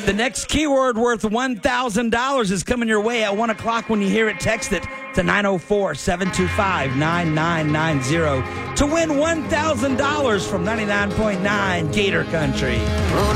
The next keyword worth $1,000 is coming your way at 1 o'clock. When you hear it, text it to 904-725-9990 to win $1,000 from 99.9 Gator Country.